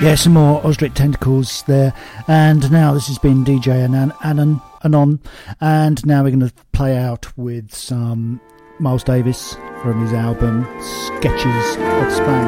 Yeah, some more Osric Tentacles there. And now this has been DJ Anon. And now we're going to play out with some Miles Davis from his album Sketches of Spain.